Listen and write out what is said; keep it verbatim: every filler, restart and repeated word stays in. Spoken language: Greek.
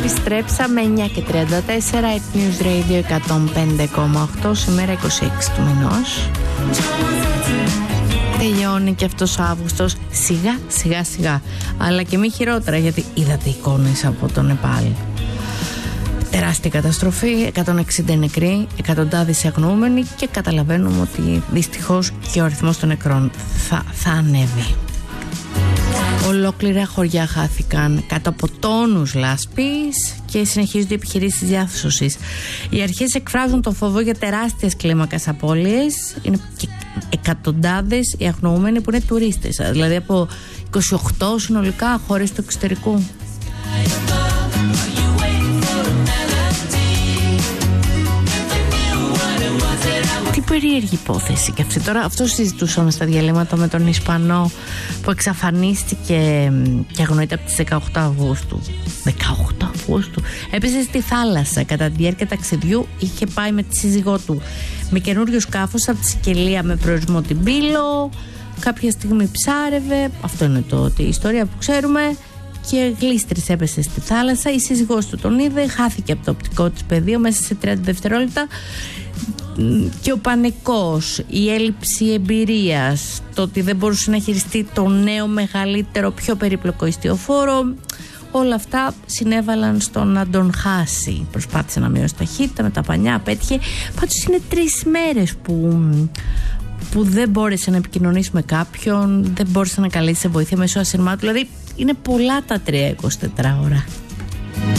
Επιστρέψαμε εννιά και τριάντα τέσσερα, It News Radio εκατόν πέντε κόμμα οκτώ, σήμερα είκοσι έξι του μηνός. Τελειώνει και αυτός ο Αύγουστος σιγά σιγά σιγά, αλλά και μη χειρότερα, γιατί είδατε εικόνες από το Νεπάλ. Τεράστια καταστροφή, εκατόν εξήντα νεκροί, εκατοντάδες αγνοούμενοι, και καταλαβαίνουμε ότι δυστυχώς και ο αριθμός των νεκρών θα, θα ανέβει. Ολόκληρα χωριά χάθηκαν κάτω από τόνους λάσπης και συνεχίζονται οι επιχειρήσεις διάσωσης. Οι αρχές εκφράζουν το φόβο για τεράστιες κλίμακας απώλειες. Είναι και εκατοντάδες οι αγνοούμενοι που είναι τουρίστες, δηλαδή από είκοσι οκτώ συνολικά χώρες του εξωτερικού. Τι περίεργη υπόθεση και αυτή. Τώρα αυτό συζητούσαμε στα διαλύματα με τον Ισπανό που εξαφανίστηκε και αγνοείται από τις δεκαοκτώ Αυγούστου. δεκαοκτώ Αυγούστου. Έπεσε στη θάλασσα κατά τη διάρκεια ταξιδιού. Είχε πάει με τη σύζυγό του με καινούριο σκάφος από τη Σικελία με προορισμό την Πύλο. Κάποια στιγμή ψάρευε. Αυτό είναι το, η ιστορία που ξέρουμε. Και γλίστρησε, έπεσε στη θάλασσα. Η σύζυγός του τον είδε, χάθηκε από το οπτικό της πεδίο μέσα σε τριάντα δευτερόλεπτα. Και ο πανικός, η έλλειψη εμπειρίας, το ότι δεν μπορούσε να χειριστεί το νέο, μεγαλύτερο, πιο περίπλοκο ιστιοφόρο, όλα αυτά συνέβαλαν στο να τον χάσει. Προσπάθησε να μειώσει ταχύτητα με τα πανιά, απέτυχε. Πάντως είναι τρεις μέρες που, που δεν μπόρεσε να επικοινωνήσει με κάποιον, δεν μπόρεσε να καλέσει σε βοήθεια μέσω ασυρμάτου. Δηλαδή είναι πολλά τα τρία είκοσι τέσσερις ώρα.